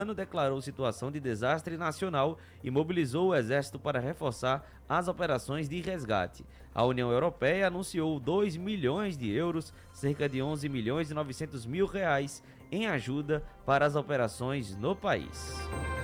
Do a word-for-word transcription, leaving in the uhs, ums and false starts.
declarou situação de desastre nacional e mobilizou o exército para reforçar as operações de resgate. A União Europeia anunciou dois milhões de euros, cerca de onze milhões e novecentos mil reais, em ajuda para as operações no país.